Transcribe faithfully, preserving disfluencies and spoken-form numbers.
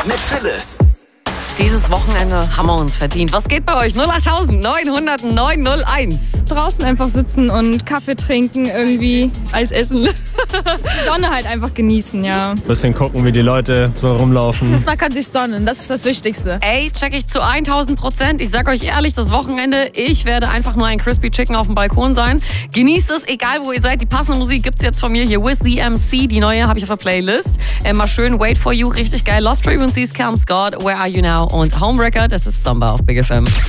mit Phyllis. Dieses Wochenende haben wir uns verdient. Was geht bei euch? null acht neun null null neun null eins. Draußen einfach sitzen und Kaffee trinken, irgendwie Eis essen. Die Sonne halt einfach genießen, ja. Bisschen gucken, wie die Leute so rumlaufen. Man kann sich sonnen, das ist das Wichtigste. Ey, check ich zu tausend Prozent. Ich sag euch ehrlich, das Wochenende, ich werde einfach nur ein Crispy Chicken auf dem Balkon sein. Genießt es, egal wo ihr seid. Die passende Musik gibt's jetzt von mir hier. With the M C, die neue habe ich auf der Playlist. Äh, mal schön Wait For You, richtig geil. Lost Frequencies, Calm Scott, Where Are You Now? Und Homewrecker, das ist Samba auf Big F M.